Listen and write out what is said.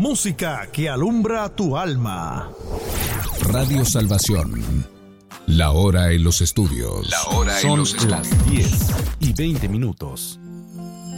música que alumbra tu alma. Radio Salvación. La hora en los estudios. Son las 10:20.